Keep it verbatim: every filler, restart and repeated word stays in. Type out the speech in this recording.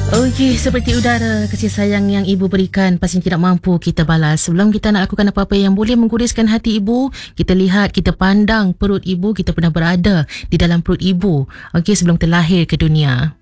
Okey, seperti udara, kasih sayang yang ibu berikan pasti tidak mampu kita balas. Sebelum kita nak lakukan apa-apa yang boleh mengguriskan hati ibu, kita lihat, kita pandang perut ibu, kita pernah berada di dalam perut ibu. Okey, sebelum terlahir ke dunia.